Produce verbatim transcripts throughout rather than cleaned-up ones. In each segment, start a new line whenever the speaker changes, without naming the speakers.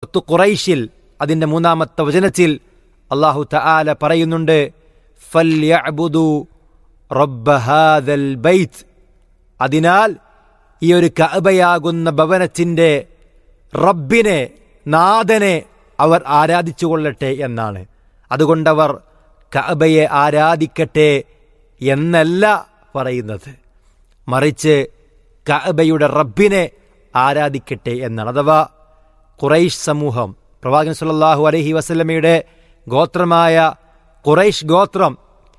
സൂറത്തു ഖുറൈശിൽ അതിൻ്റെ മൂന്നാമത്തെ വചനത്തിൽ അല്ലാഹു തആല പറയുന്നുണ്ട്, ഫൽയഅ്ബുദു റബ്ബ ഹാദൽ ബൈത്ത്. അതിനാൽ ഈ ഒരു കഅബയാകുന്ന ഭവനത്തിൻ്റെ റബ്ബിനെ, നാഥനെ അവർ ആരാധിച്ചു കൊള്ളട്ടെ എന്നാണ്. അതുകൊണ്ടവർ കഅബയെ ആരാധിക്കട്ടെ എന്നല്ല പറയുന്നത്, മറിച്ച് കഅബയുടെ റബ്ബിനെ ആരാധിക്കട്ടെ എന്നാണ്. അഥവാ ഖുറൈശ് സമൂഹം, പ്രവാചകൻ സല്ലല്ലാഹു അലൈഹി വസല്ലമയുടെ ഗോത്രമായ ഖുറൈശ് ഗോത്രം,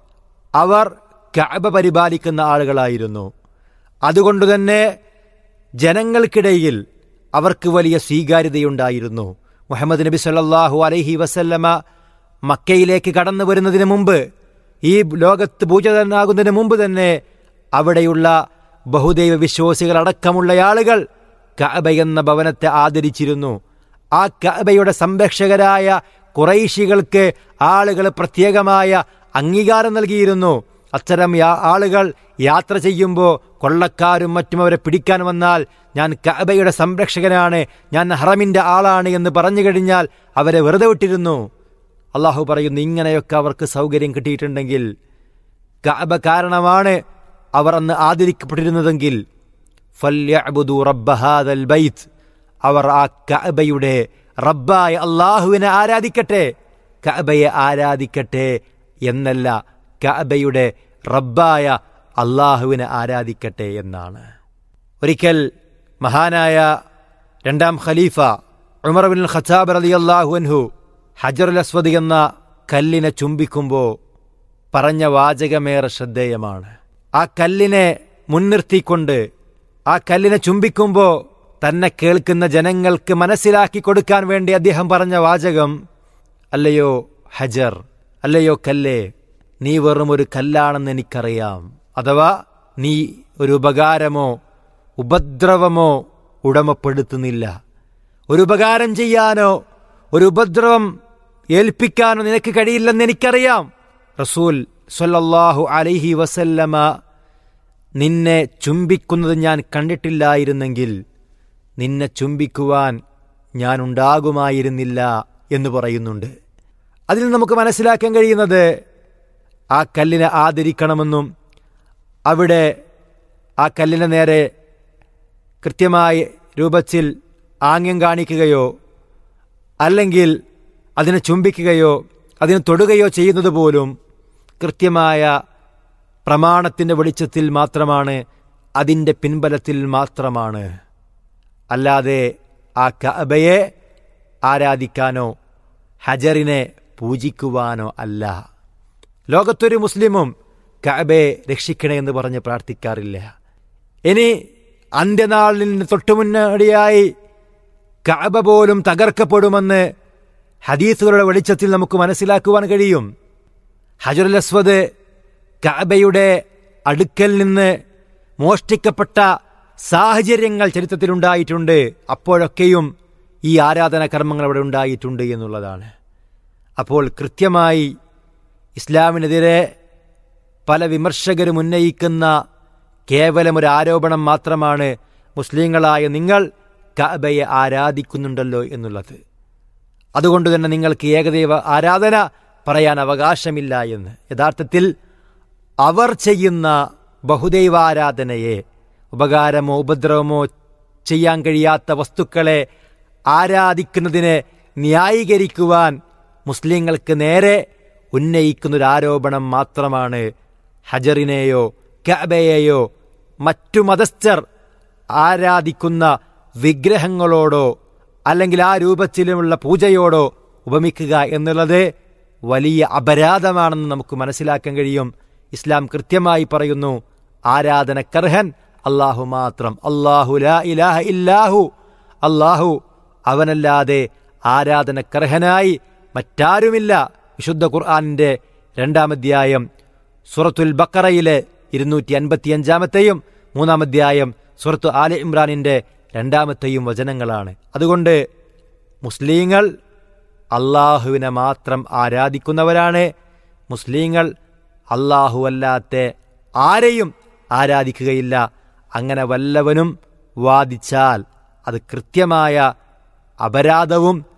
അവർ കഅബ പരിപാലിക്കുന്ന ആളുകളായിരുന്നു. അതുകൊണ്ടുതന്നെ ജനങ്ങൾക്കിടയിൽ അവർക്ക് വലിയ സ്വീകാര്യതയുണ്ടായിരുന്നു. മുഹമ്മദ് നബി സല്ലല്ലാഹു അലൈഹി വസല്ലമ മക്കയിലേക്ക് കടന്നു വരുന്നതിന് മുമ്പ്, ഈ ലോകത്ത് പൂജിതനാകുന്നതിന് മുമ്പ് തന്നെ അവിടെയുള്ള ബഹുദൈവ വിശ്വാസികളടക്കമുള്ള ആളുകൾ കഅബ എന്ന ഭവനത്തെ ആദരിച്ചിരുന്നു. ആ കഅബയുടെ സംരക്ഷകരായ ഖുറൈശികൾക്ക് ആളുകൾ പ്രത്യേകമായ അംഗീകാരം നൽകിയിരുന്നു. അത്തരം ആളുകൾ യാത്ര ചെയ്യുമ്പോൾ കൊള്ളക്കാരും മറ്റും അവരെ പിടിക്കാൻ വന്നാൽ, ഞാൻ കഅബയുടെ സംരക്ഷകനാണ്, ഞാൻ ഹറമിൻ്റെ ആളാണ് എന്ന് പറഞ്ഞു കഴിഞ്ഞാൽ അവരെ വെറുതെ വിട്ടിരുന്നു. അള്ളാഹു പറയുന്നു, ഇങ്ങനെയൊക്കെ അവർക്ക് സൗകര്യം കിട്ടിയിട്ടുണ്ടെങ്കിൽ, കഅബ കാരണമാണ് അവർ അന്ന് ആദരിക്കപ്പെട്ടിരുന്നതെങ്കിൽ, ഫൽയഅ്ബുദു റബ്ബ ഹാദൽ ബൈത്ത്, അവർ ആ കഅബയുടെ റബ്ബായ അള്ളാഹുവിനെ ആരാധിക്കട്ടെ, കഅബയെ ആരാധിക്കട്ടെ എന്നല്ല, കഅബയുടെ റബ്ബായ അള്ളാഹുവിനെ ആരാധിക്കട്ടെ എന്നാണ്. ഒരിക്കൽ മഹാനായ രണ്ടാം ഖലീഫ ഉമർ ഇബ്നുൽ ഖത്താബ് റളിയല്ലാഹു അൻഹു ഹജറുൽ അസ്വദ് എന്ന കല്ലിനെ ചുംബിക്കുമ്പോൾ പറഞ്ഞ വാചകമേറെ ശ്രദ്ധേയമാണ്. ആ കല്ലിനെ മുൻനിർത്തിക്കൊണ്ട്, ആ കല്ലിനെ ചുംബിക്കുമ്പോൾ തന്നെ കേൾക്കുന്ന ജനങ്ങൾക്ക് മനസ്സിലാക്കി കൊടുക്കാൻ വേണ്ടി അദ്ദേഹം പറഞ്ഞ വാചകം, അല്ലയോ ഹജർ, അല്ലയോ കല്ലേ, നീ വെറും ഒരു കല്ലാണെന്ന് എനിക്കറിയാം. അഥവാ നീ ഒരു ഉപകാരമോ ഉപദ്രവമോ ഉടമപ്പെടുത്തുന്നില്ല. ഒരു ഉപകാരം ചെയ്യാനോ ഒരു ഉപദ്രവം ഏൽപ്പിക്കാനോ നിനക്ക് കഴിയില്ലെന്ന് എനിക്കറിയാം. റസൂൽ സ്വല്ലല്ലാഹു അലൈഹി വസല്ലമ നിന്നെ ചുംബിക്കുന്നത് ഞാൻ കണ്ടിട്ടില്ലായിരുന്നെങ്കിൽ നിന്നെ ചുംബിക്കുവാൻ ഞാൻ ഉണ്ടാകുമായിരുന്നില്ല എന്ന് പറയുന്നുണ്ട്. അതിൽ നമുക്ക് മനസ്സിലാക്കാൻ കഴിയുന്നത്, ആ കല്ലിനെ ആദരിക്കണമെന്നും അവിടെ ആ കല്ലിനെ നേരെ കൃത്യമായ രൂപത്തിൽ ആംഗ്യം കാണിക്കുകയോ അല്ലെങ്കിൽ അതിനെ ചുംബിക്കുകയോ അതിനെ തൊടുകയോ ചെയ്യുന്നത് പോലും കൃത്യമായ പ്രമാണത്തിൻ്റെ വെളിച്ചത്തിൽ മാത്രമാണ്, അതിൻ്റെ പിൻബലത്തിൽ മാത്രമാണ്. അല്ലാതെ ആ കഅബയെ ആരാധിക്കാനോ ഹജറിനെ പൂജിക്കുവാനോ അല്ല. ലോകത്തൊരു മുസ്ലിമും കഅബയെ രക്ഷിക്കണേ എന്ന് പറഞ്ഞ് പ്രാർത്ഥിക്കാറില്ല. ഇനി അന്ത്യനാളിന് തൊട്ടുമുന്നോടിയായി കഅബ പോലും തകർക്കപ്പെടുമെന്ന് ഹദീസുകളുടെ വെളിച്ചത്തിൽ നമുക്ക് മനസ്സിലാക്കുവാൻ കഴിയും. ഹജറുൽ അസ്വദ് കഅബയുടെ അടുക്കൽ നിന്ന് മോഷ്ടിക്കപ്പെട്ട സാഹചര്യങ്ങൾ ചരിത്രത്തിലുണ്ടായിട്ടുണ്ട്. അപ്പോഴൊക്കെയും ഈ ആരാധന കർമ്മങ്ങൾ അവിടെ ഉണ്ടായിട്ടുണ്ട് എന്നുള്ളതാണ്. അപ്പോൾ കൃത്യമായി ഇസ്ലാമിനെതിരെ പല വിമർശകരും ഉന്നയിക്കുന്ന കേവലം ഒരു ആരോപണം മാത്രമാണ് മുസ്ലിങ്ങളായ നിങ്ങൾ കഅബയെ ആരാധിക്കുന്നുണ്ടല്ലോ എന്നുള്ളത്. അതുകൊണ്ട് തന്നെ നിങ്ങൾക്ക് ഏകദൈവ ആരാധന പറയാൻ അവകാശമില്ല എന്ന്. യഥാർത്ഥത്തിൽ അവർ ചെയ്യുന്ന ബഹുദൈവാരാധനയെ, ഉപകാരമോ ഉപദ്രവമോ ചെയ്യാൻ കഴിയാത്ത വസ്തുക്കളെ ആരാധിക്കുന്നതിനെ ന്യായീകരിക്കുവാൻ മുസ്ലിങ്ങൾക്ക് നേരെ ഉന്നയിക്കുന്നൊരാരോപണം മാത്രമാണ് ഹജറിനെയോ കഅബയെയോ മറ്റു മതസ്ഥർ ആരാധിക്കുന്ന വിഗ്രഹങ്ങളോടോ അല്ലെങ്കിൽ ആ രൂപത്തിലുമുള്ള പൂജയോടോ ഉപമിക്കുക എന്നുള്ളത് വലിയ അപരാധമാണെന്ന് നമുക്ക് മനസ്സിലാക്കാൻ കഴിയും. ഇസ്ലാം കൃത്യമായി പറയുന്നു, ആരാധനക്കർഹൻ അല്ലാഹു മാത്രം. അല്ലാഹു ലാ ഇലാഹ ഇല്ലാഹു, അല്ലാഹു അവനല്ലാതെ ആരാധനക്കർഹനായി മറ്റാരുമില്ല. വിശുദ്ധ ഖുർആനിന്റെ രണ്ടാം അധ്യായം സൂറത്തുൽ ബഖറയിലെ ഇരുന്നൂറ്റി അൻപത്തി അഞ്ചാമത്തെയും മൂന്നാം അധ്യായം സൂറത്തു ആല ഇമ്രാനിന്റെ രണ്ടാമത്തെയും വചനങ്ങളാണ്. അതുകൊണ്ട് മുസ്ലിങ്ങൾ അള്ളാഹുവിനെ മാത്രം ആരാധിക്കുന്നവരാണ്. മുസ്ലിങ്ങൾ അള്ളാഹു അല്ലാത്ത ആരെയും ആരാധിക്കുകയില്ല. അങ്ങനെ വല്ലവനും വാദിച്ചാൽ അത് കൃത്യമായ അപരാധവും